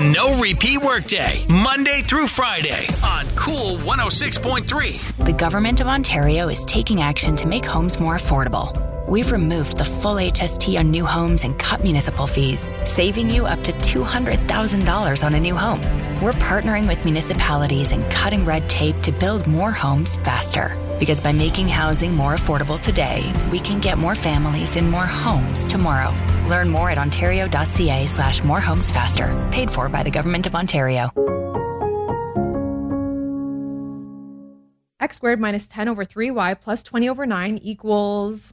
no repeat workday, Monday through Friday on Cool 106.3. The Government of Ontario is taking action to make homes more affordable. We've removed the full HST on new homes and cut municipal fees, saving you up to $200,000 on a new home. We're partnering with municipalities and cutting red tape to build more homes faster. Because by making housing more affordable today, we can get more families in more homes tomorrow. Learn more at ontario.ca/morehomesfaster. Paid for by the Government of Ontario. X squared minus 10 over 3y plus 20 over 9 equals...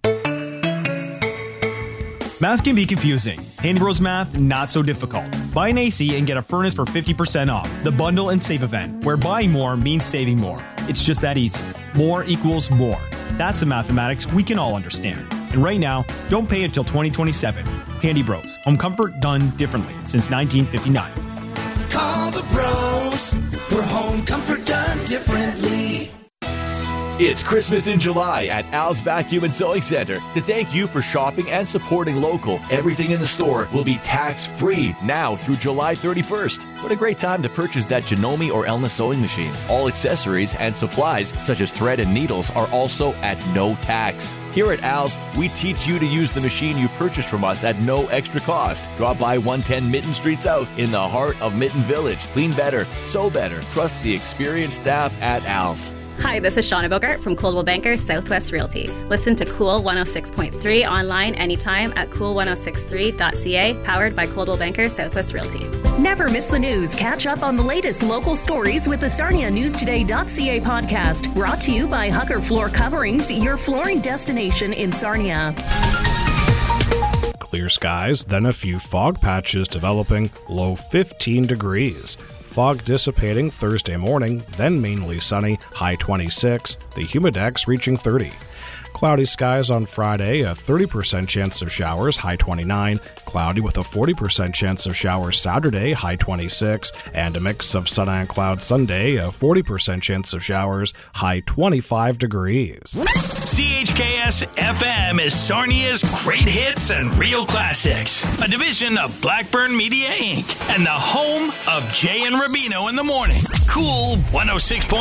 Math can be confusing. Handy Bros Math, not so difficult. Buy an AC and get a furnace for 50% off. The Bundle and Save event, where buying more means saving more. It's just that easy. More equals more. That's the mathematics we can all understand. And right now, don't pay until 2027. Handy Bros. Home comfort done differently since 1959. Call the bros for home comfort done differently. It's Christmas in July at Al's Vacuum and Sewing Center. To thank you for shopping and supporting local, everything in the store will be tax-free now through July 31st. What a great time to purchase that Janome or Elna sewing machine. All accessories and supplies, such as thread and needles, are also at no tax. Here at Al's, we teach you to use the machine you purchased from us at no extra cost. Drop by 110 Mitten Street South in the heart of Mitten Village. Clean better, sew better. Trust the experienced staff at Al's. Hi, this is Shauna Bogart from Coldwell Banker Southwest Realty. Listen to Cool 106.3 online anytime at cool1063.ca, powered by Coldwell Banker Southwest Realty. Never miss the news. Catch up on the latest local stories with the SarniaNewsToday.ca podcast, brought to you by Hucker Floor Coverings, your flooring destination in Sarnia. Clear skies, then a few fog patches developing, low 15 degrees. Fog dissipating Thursday morning, then mainly sunny, high 26, the humidex reaching 30. Cloudy skies on Friday, a 30% chance of showers, high 29. Cloudy with a 40% chance of showers Saturday, high 26. And a mix of sun and cloud Sunday, a 40% chance of showers, high 25 degrees. CHKS FM is Sarnia's Great Hits and Real Classics, a division of Blackburn Media Inc. and the home of Jay and Rubino in the morning. Cool 106.